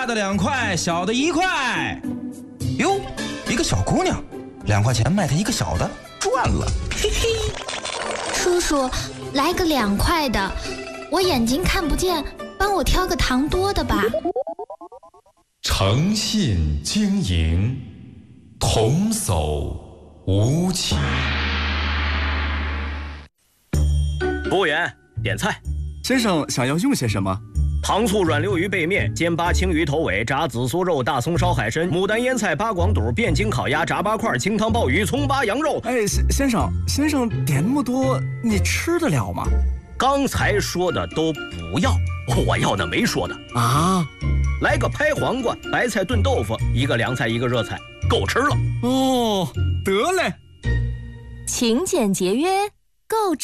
的2块，小的1块。哟，一个小姑娘，2块钱卖她一个小的，赚了，嘿嘿。 叔叔，来个2块的，我眼睛看不见，帮我挑个糖多的吧。 诚信经营，童叟无欺。 服务员，点菜。 先生想要用些什么？ 糖醋软溜鱼背面、煎巴青鱼头尾、炸紫苏肉、大葱烧海参、牡丹腌菜、八广肚、汴京烤鸭、炸八块、清汤鲍鱼、葱巴羊肉。 哎，先生点那么多，你吃得了吗？ 刚才说的都不要，我要的没说的啊。 来个拍黄瓜、白菜炖豆腐，一个凉菜一个热菜，够吃了。 哦，得嘞。 勤俭节约，够吃。